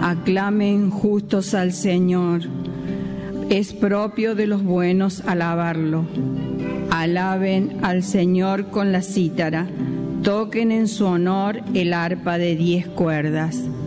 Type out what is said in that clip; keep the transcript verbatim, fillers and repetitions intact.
Aclamen justos al Señor. Es propio de los buenos alabarlo. Alaben al Señor con la cítara. Toquen en su honor el arpa de diez cuerdas.